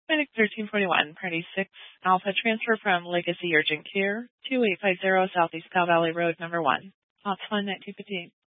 Clinic 1341, Party 6, Alpha, transfer from Legacy Urgent Care, 2850 Southeast Cow Valley Road, number 1. Lots 1 at 215.